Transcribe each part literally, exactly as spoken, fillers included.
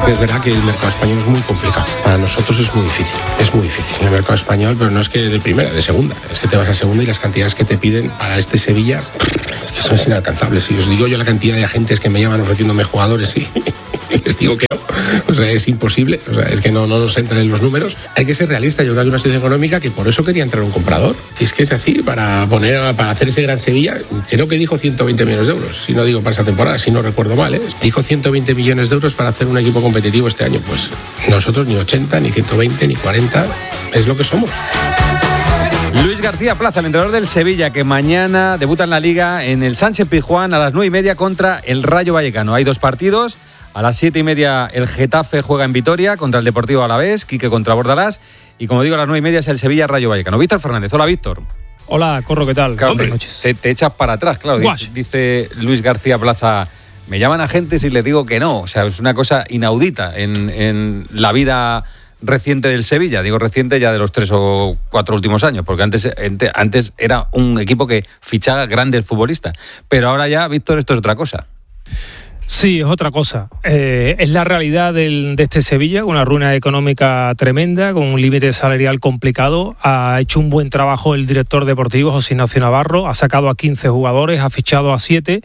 Es verdad que el mercado español es muy complicado. Para nosotros es muy difícil. Es muy difícil el mercado español, pero no es que de primera, de segunda. Es que te vas a segunda y las cantidades que te piden para este Sevilla es que son inalcanzables. Y os digo yo la cantidad de agentes que me llaman ofreciéndome jugadores y les digo que no. O sea, es imposible. O sea, es que no, no nos entran en los números. Hay que ser realista. Yo creo que hay una situación económica que por eso quería entrar un comprador. Si es que es así, para poner, para hacer ese gran Sevilla, creo que dijo ciento veinte millones de euros. Si no digo para esta temporada, si no recuerdo mal, ¿eh? Dijo ciento veinte millones de euros para hacer un equipo competitivo este año. Pues nosotros ni ochenta, ni ciento veinte, ni cuarenta. Es lo que somos. Luis García Plaza, el entrenador del Sevilla, que mañana debuta en la Liga en el Sánchez Pizjuán a las nueve y media contra el Rayo Vallecano. Hay dos partidos. A las siete y media el Getafe juega en Vitoria contra el Deportivo Alavés, Quique contra Bordalás. Y como digo, a las nueve y media es el Sevilla Rayo Vallecano. Víctor Fernández. Hola, Víctor. Hola, Corro, ¿qué tal? Claro, Buenas te, noches. Te, te echas para atrás, claro. Dice, dice Luis García Plaza, me llaman agentes y les digo que no. O sea, es una cosa inaudita en, en la vida reciente del Sevilla. Digo reciente ya de los tres o cuatro últimos años, porque antes, antes era un equipo que fichaba grandes futbolistas. Pero ahora ya, Víctor, esto es otra cosa. Sí, es otra cosa. Eh, es la realidad del, de este Sevilla, una ruina económica tremenda, con un límite salarial complicado. Ha hecho un buen trabajo el director deportivo, José Ignacio Navarro. Ha sacado a quince jugadores, ha fichado a siete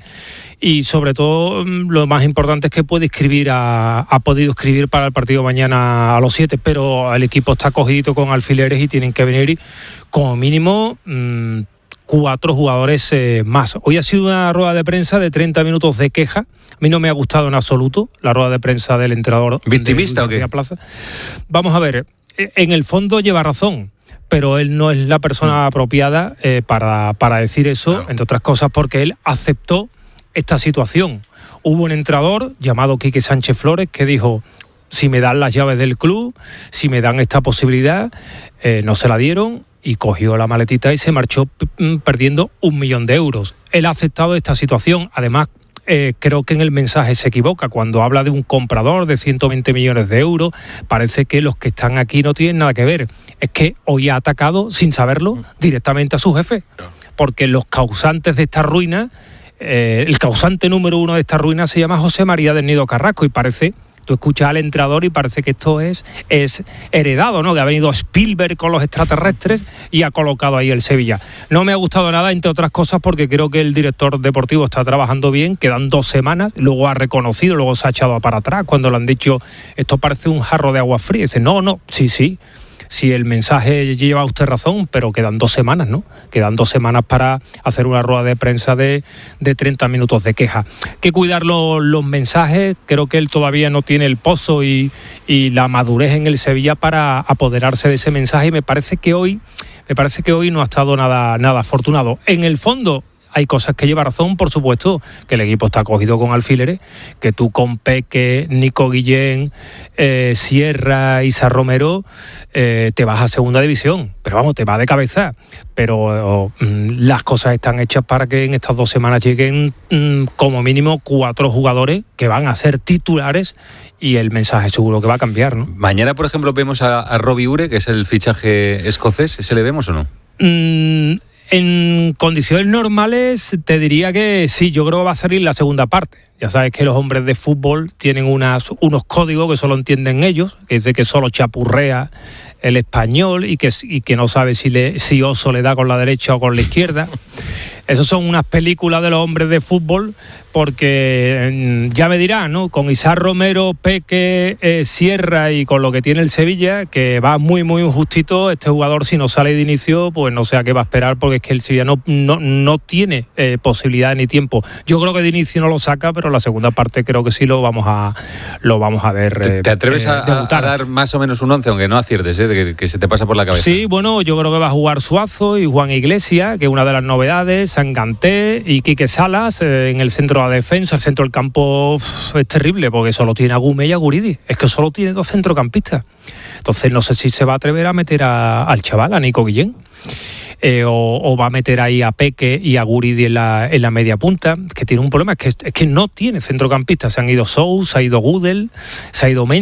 y sobre todo lo más importante es que puede escribir a, ha podido escribir para el partido mañana a los siete, pero el equipo está cogidito con alfileres y tienen que venir como mínimo Mmm, cuatro jugadores eh, más. Hoy ha sido una rueda de prensa de treinta minutos de queja. A mí no me ha gustado en absoluto la rueda de prensa del entrenador. ¿Victimista o qué? Plaza. Vamos a ver, en el fondo lleva razón, pero él no es la persona apropiada eh, para, para decir eso, claro. Entre otras cosas porque él aceptó esta situación. Hubo un entrenador llamado Quique Sánchez Flores que dijo: si me dan las llaves del club, si me dan esta posibilidad, eh, no se la dieron, y cogió la maletita y se marchó p- perdiendo un millón de euros. Él ha aceptado esta situación. Además, eh, creo que en el mensaje se equivoca. Cuando habla de un comprador de ciento veinte millones de euros, parece que los que están aquí no tienen nada que ver. Es que hoy ha atacado, sin saberlo, directamente a su jefe. Porque los causantes de esta ruina, eh, el causante número uno de esta ruina se llama José María del Nido Carrasco, y parece... Tú escuchas al entrenador y parece que esto es, es heredado, ¿no? Que ha venido Spielberg con los extraterrestres y ha colocado ahí el Sevilla. No me ha gustado nada, entre otras cosas, porque creo que el director deportivo está trabajando bien, quedan dos semanas, luego ha reconocido, luego se ha echado para atrás cuando le han dicho esto parece un jarro de agua fría. Dice, no, no, sí, sí. Si el mensaje lleva usted razón, pero quedan dos semanas, ¿no? Quedan dos semanas para hacer una rueda de prensa de, de treinta minutos de queja. Hay que cuidar lo, los mensajes. Creo que él todavía no tiene el pozo y, y la madurez en el Sevilla para apoderarse de ese mensaje. Y me parece que hoy, me parece que hoy no ha estado nada, nada afortunado. En el fondo, hay cosas que lleva razón, por supuesto, que el equipo está cogido con alfileres, que tú con Peque, Nico Guillén, eh, Sierra, Isa Romero, eh, te vas a segunda división, pero vamos, te vas de cabeza. Pero oh, las cosas están hechas para que en estas dos semanas lleguen mm, como mínimo cuatro jugadores que van a ser titulares, y el mensaje seguro que va a cambiar, ¿no? Mañana, por ejemplo, vemos a, a Robbie Ure, que es el fichaje escocés. ¿Ese le vemos o no? Mm, En condiciones normales te diría que sí, yo creo que va a salir la segunda parte. Ya sabes que los hombres de fútbol tienen unas, unos códigos que solo entienden ellos, que es de que solo chapurrea el español y que, y que no sabe si, le, si Oso le da con la derecha o con la izquierda. Esas son unas películas de los hombres de fútbol, porque ya me dirán, ¿no? Con Isaac Romero, Peque, eh, Sierra y con lo que tiene el Sevilla, que va muy, muy justito, este jugador si no sale de inicio, pues no sé a qué va a esperar, porque es que el Sevilla no, no, no tiene eh, posibilidad ni tiempo. Yo creo que de inicio no lo saca, pero la segunda parte creo que sí lo vamos a, lo vamos a ver. Eh, ¿Te, te atreves eh, a, a dar más o menos un once, aunque no aciertes, ¿eh? que, que se te pasa por la cabeza? Sí, bueno, yo creo que va a jugar Suazo y Juan Iglesias, que es una de las novedades, Sanganté y Quique Salas eh, en el centro de la defensa. El centro del campo uf, es terrible, porque solo tiene a Gume y a Guridi. Es que solo tiene dos centrocampistas. Entonces no sé si se va a atrever a meter a, al chaval, a Nico Guillén. Eh, o, o va a meter ahí a Peque y a Guridi en la, en la media punta, que tiene un problema, es que, es que no tiene centrocampista. Se han ido Sous, se ha ido Gudel, se ha ido Mendy.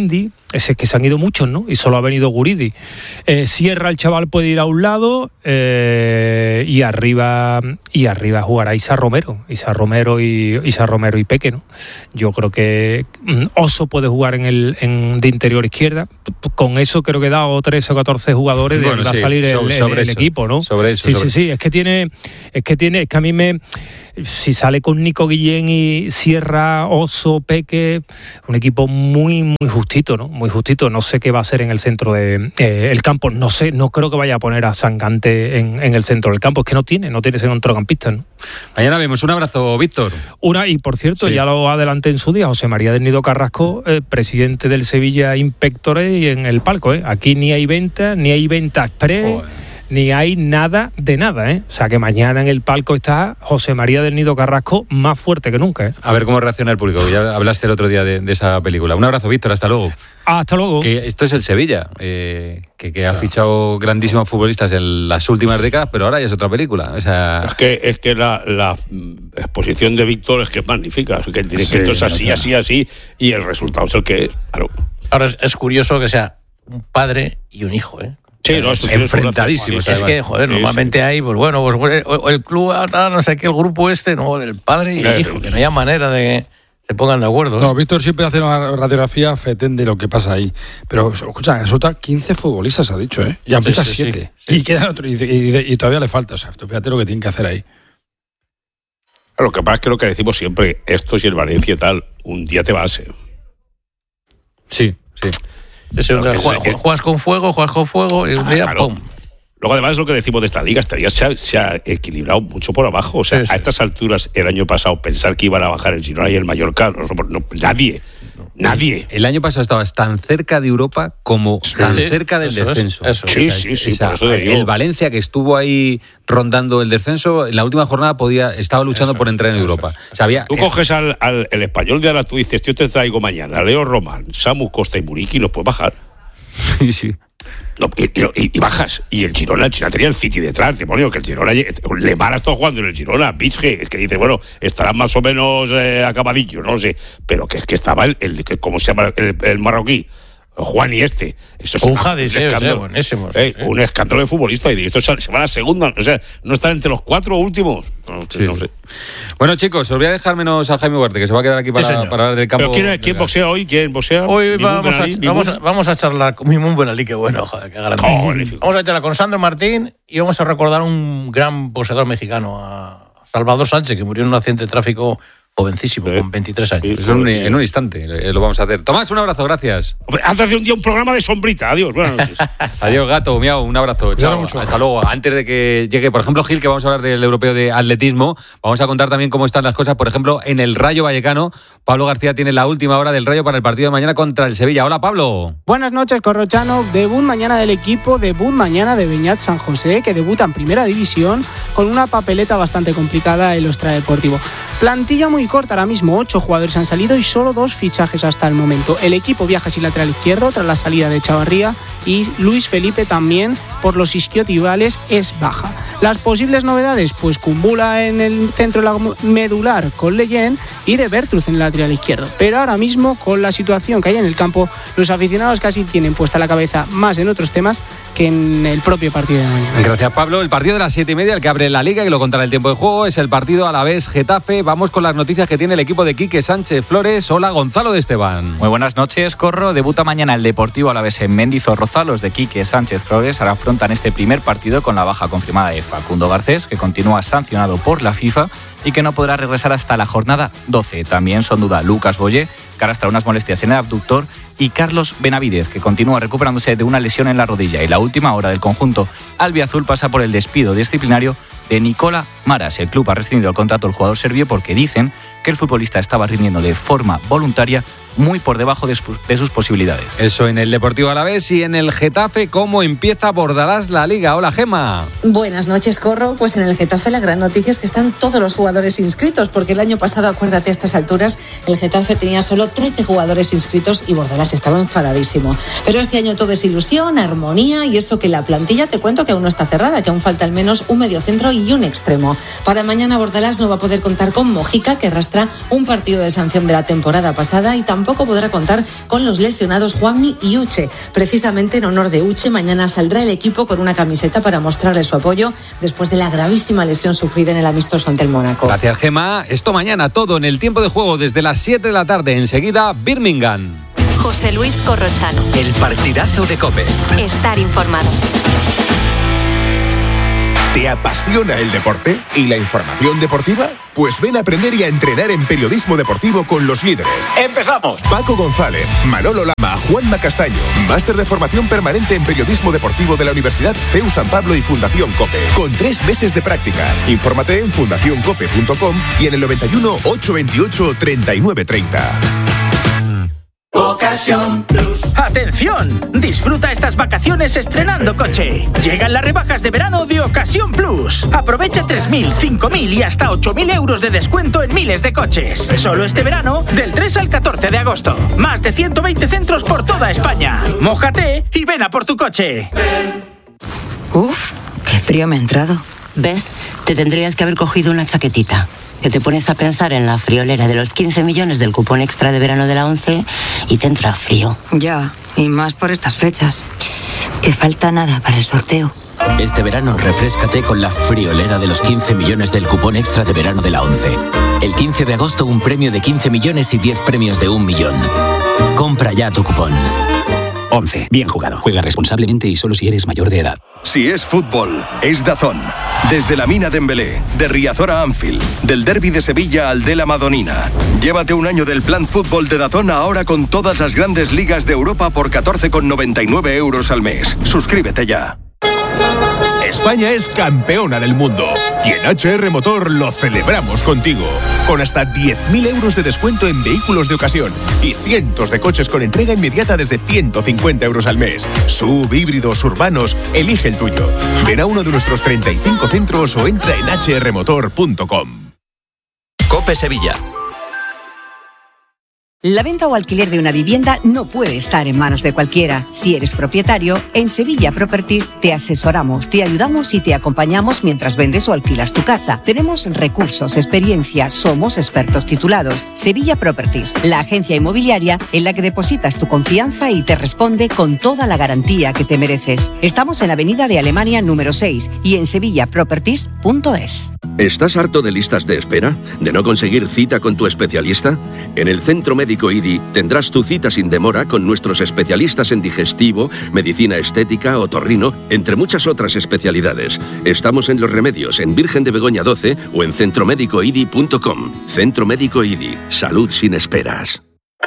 es que se han ido muchos, ¿no? Y solo ha venido Guridi. Eh, Sierra, el chaval, puede ir a un lado eh, y arriba y arriba jugará Isa Romero. Isa Romero y Isa Romero y Peque, ¿no? Yo creo que Oso puede jugar en el en, de interior izquierda. Con eso creo que da o trece o catorce jugadores de bueno, va sí, a salir el, sobre el, el equipo, ¿no? Sobre eso, sí, sobre sí, sí. Es que tiene, es que tiene, es que a mí me si sale con Nico Guillén y Sierra, Oso, Peque, un equipo muy, muy justito, ¿no? Muy justito. No sé qué va a hacer en el centro del de, eh, campo. No sé, no creo que vaya a poner a Sangante en, en el centro del campo. Es que no tiene, no tiene centrocampista, ¿no? Mañana vemos. Un abrazo, Víctor. Una, y por cierto, sí. ya lo adelanté en su día, José María del Nido Carrasco, eh, presidente del Sevilla Inspectores, y en el palco, ¿eh? Aquí ni hay venta, ni hay venta express. Oh. Ni hay nada de nada, ¿eh? O sea que mañana en el palco está José María del Nido Carrasco más fuerte que nunca, ¿eh? A ver cómo reacciona el público. Ya hablaste el otro día de, de esa película. Un abrazo, Víctor, hasta luego. Hasta luego. Que esto es el Sevilla, eh, que, que ha fichado grandísimos futbolistas en las últimas décadas, pero ahora ya es otra película. O sea... Es que, es que la, la exposición de Víctor es que es magnífica. Es que, sí, que esto es así, así, así, y el resultado es el que es. Claro. Ahora es, es curioso que sea un padre y un hijo, ¿eh? Sí, no, enfrentadísimos. Es que, joder, sí, normalmente sí. hay, pues bueno, pues el club, no sé qué, el grupo este, no, del padre y el hijo, que no haya manera de que se pongan de acuerdo. ¿eh? No, Víctor siempre hace una radiografía fetén de lo que pasa ahí. Pero, escucha, resulta quince futbolistas, ha dicho, ¿eh? Y han fichado sí, sí, siete. Sí, sí. Y quedan otros, y, y, y todavía le falta. O sea, fíjate lo que tienen que hacer ahí. Lo que pasa es que lo que decimos siempre, esto si el Valencia y tal, un día te vas. ¿eh? Sí, sí. Sí, no, juegas, que, juegas con fuego, juegas con fuego y un ah, día claro. ¡pum! Luego además es lo que decimos de esta liga, esta liga se ha, se ha equilibrado mucho por abajo. O sea, sí, sí. a estas alturas el año pasado pensar que iban a bajar el Girona y el Mallorca, no, no, nadie, no. nadie. El año pasado estabas tan cerca de Europa como sí, tan sí. cerca del eso descenso. Es, eso. Sí, esa, sí, sí. Esa, por eso el Valencia que estuvo ahí rondando el descenso, en la última jornada podía estaba luchando eso, por entrar en eso, Europa. Eso. O sea, había, tú coges al, al el español de ahora, tú dices, yo te traigo mañana Leo Román, Samu Costa y Muriqui, no puedes bajar. Sí, sí. No, y, y, y bajas. Y el Girona, el Girona tenía el City detrás, demonio, que el Girona, Lemar ha estado jugando en el Girona, Vizge, que dice, bueno, estarán más o menos eh, acabadillos, no sé, pero que es que estaba el, el, el ¿cómo se llama? El, el marroquí. Juan y este. Eso es un, una, un escándalo. Sí, sí, eh, sí. Un escándalo de futbolista. Y esto se va a la segunda. O sea, no están entre los cuatro últimos. No, sí. no sé. Bueno, chicos, os voy a dejar menos a Jaime Huarte, que se va a quedar aquí para, sí, para hablar del campo. ¿Pero quién, quién boxea hoy? ¿Quién boxea? Hoy vamos a, vamos, a, vamos a charlar con Mimún Benalí, qué bueno, joder, qué grande. Oh, vamos a charlar con Sandro Martín y vamos a recordar un gran boxeador mexicano, a Salvador Sánchez, que murió en un accidente de tráfico jovencísimo, sí. con veintitrés años. Pues en, un, en un instante lo vamos a hacer. Tomás, un abrazo, gracias. Antes de un día un programa de sombrita. Adiós, buenas noches. Adiós, gato, miau, un abrazo. Chao, hasta luego. Antes de que llegue, por ejemplo, Gil, que vamos a hablar del europeo de atletismo, vamos a contar también cómo están las cosas, por ejemplo, en el Rayo Vallecano. Pablo García tiene la última hora del Rayo para el partido de mañana contra el Sevilla. Hola, Pablo. Buenas noches, Corrochano. Debut mañana del equipo, debut mañana de Beñat San José, que debuta en Primera División con una papeleta bastante complicada en los Extradeportivo. Plantilla muy corta ahora mismo, ocho jugadores han salido y solo dos fichajes hasta el momento. El equipo viaja sin lateral izquierdo tras la salida de Chavarría y Luis Felipe también por los isquiotibiales es baja. Las posibles novedades, pues Kumbula en el centro medular con Leyen y de Bertruz en el lateral izquierdo. Pero ahora mismo, con la situación que hay en el campo, los aficionados casi tienen puesta la cabeza más en otros temas que en el propio partido de mañana. Gracias, Pablo. El partido de las siete y media, el que abre la Liga y lo contará el tiempo de juego, es el partido Alavés-Getafe. Vamos con las noticias que tiene el equipo de Quique Sánchez Flores. Hola, Gonzalo de Esteban. Muy buenas noches, Corro. Debuta mañana el Deportivo Alavés en Mendizorroza. Los de Quique Sánchez Flores ahora afrontan este primer partido con la baja confirmada de Facundo Garcés, que continúa sancionado por la FIFA y que no podrá regresar hasta la jornada doce. También son duda Lucas Boyé, que arrastra unas molestias en el abductor, y Carlos Benavidez, que continúa recuperándose de una lesión en la rodilla. Y la última hora del conjunto albiazul pasa por el despido disciplinario de Nicola Maras. El club ha rescindido el contrato del jugador serbio porque dicen que el futbolista estaba rindiendo de forma voluntaria muy por debajo de, de sus posibilidades. Eso en el Deportivo Alavés. Y en el Getafe, ¿cómo empieza Bordalás la Liga? Hola, Gema. Buenas noches, Corro. Pues en el Getafe la gran noticia es que están todos los jugadores inscritos, porque el año pasado, acuérdate, a estas alturas el Getafe tenía solo trece jugadores inscritos y Bordalas estaba enfadadísimo. Pero este año todo es ilusión, armonía y eso que la plantilla, te cuento que aún no está cerrada, que aún falta al menos un mediocentro y un extremo. Para mañana Bordalas no va a poder contar con Mojica, que arrastra un partido de sanción de la temporada pasada, y tampoco podrá contar con los lesionados Juanmi y Uche. Precisamente en honor de Uche, mañana saldrá el equipo con una camiseta para mostrarle su apoyo después de la gravísima lesión sufrida en el amistoso ante el Mónaco. Gracias, Gema. Esto mañana todo en el tiempo de juego desde las siete de la tarde. Enseguida, Birmingham. José Luis Corrochano. El partidazo de COPE. Estar informado. ¿Te apasiona el deporte y la información deportiva? Pues ven a aprender y a entrenar en periodismo deportivo con los líderes. ¡Empezamos! Paco González, Manolo Lama, Juanma Castaño. Máster de formación permanente en periodismo deportivo de la Universidad C E U San Pablo y Fundación COPE. Con tres meses de prácticas. Infórmate en fundación cope punto com y en el noventa y uno, ochocientos veintiocho, treinta y nueve treinta. Ocasión Plus. ¡Atención! Disfruta estas vacaciones estrenando coche. Llegan las rebajas de verano de Ocasión Plus. Aprovecha tres mil, cinco mil y hasta ocho mil euros de descuento en miles de coches. Solo este verano, del tres al catorce de agosto. Más de ciento veinte centros por toda España. Mójate y ven a por tu coche. Uf, qué frío me ha entrado. ¿Ves? Te tendrías que haber cogido una chaquetita. Que te pones a pensar en la friolera de los quince millones del cupón extra de verano de la ONCE y te entra frío. Ya, y más por estas fechas. Que falta nada para el sorteo. Este verano refréscate con la friolera de los quince millones del cupón extra de verano de la ONCE. El quince de agosto un premio de quince millones y diez premios de un millón. Compra ya tu cupón. ONCE. Bien jugado. Juega responsablemente y solo si eres mayor de edad. Si es fútbol, es DAZN. Desde la Mina Dembélé, de Riazor a Anfield, del Derbi de Sevilla al de la Madonina. Llévate un año del plan fútbol de DAZN ahora con todas las grandes ligas de Europa por catorce con noventa y nueve euros al mes. Suscríbete ya. España es campeona del mundo y en H R Motor lo celebramos contigo. Con hasta diez mil euros de descuento en vehículos de ocasión y cientos de coches con entrega inmediata desde ciento cincuenta euros al mes. Sub, híbridos, urbanos, elige el tuyo. Ven a uno de nuestros treinta y cinco centros o entra en h r motor punto com. COPE Sevilla. La venta o alquiler de una vivienda no puede estar en manos de cualquiera. Si eres propietario, en Sevilla Properties te asesoramos, te ayudamos y te acompañamos mientras vendes o alquilas tu casa. Tenemos recursos, experiencia, somos expertos titulados. Sevilla Properties, la agencia inmobiliaria en la que depositas tu confianza y te responde con toda la garantía que te mereces. Estamos en Avenida de Alemania número seis y en sevilla properties punto es. ¿Estás harto de listas de espera? ¿De no conseguir cita con tu especialista? En el Centro Médico I D I tendrás tu cita sin demora con nuestros especialistas en digestivo, medicina estética, otorrino, entre muchas otras especialidades. Estamos en Los Remedios, en Virgen de Begoña doce o en centro médico i d i punto com. Centro Médico I D I. Salud sin esperas.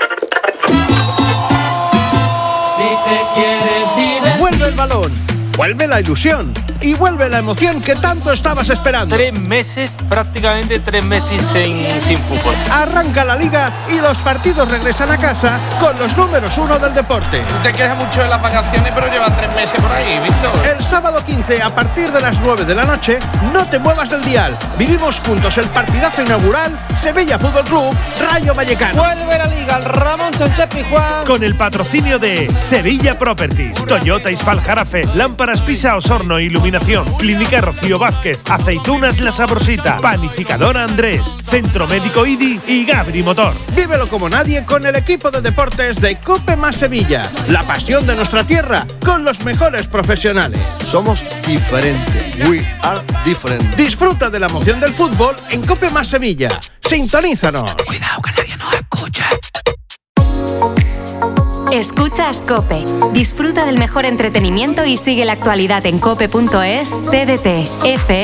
Vuelve el balón, vuelve la ilusión y vuelve la emoción que tanto estabas esperando. Tres meses, prácticamente tres meses sin, sin fútbol. Arranca la liga y los partidos regresan a casa con los números uno del deporte. Te quejas mucho de las vacaciones, pero llevan tres meses por ahí, Víctor. El sábado quince, a partir de las nueve de la noche, no te muevas del dial. Vivimos juntos el partidazo inaugural Sevilla Fútbol Club Rayo Vallecano. Vuelve la liga, el Ramón Sánchez Pizjuán. Con el patrocinio de Sevilla Properties, Toyota Isfal Jarafe, Lámparas Pisa Osorno Iluminación, Clínica Rocío Vázquez, Aceitunas La Sabrosita, Panificadora Andrés, Centro Médico I D I y Gabri Motor. Vívelo como nadie con el equipo de deportes de COPE más Sevilla. La pasión de nuestra tierra con los mejores profesionales. Somos diferentes. We are different. Disfruta de la emoción del fútbol en COPE más Sevilla. Sintonízanos. Cuidado que nadie nos escucha. Escuchas COPE. Disfruta del mejor entretenimiento y sigue la actualidad en cope punto es, T D T, F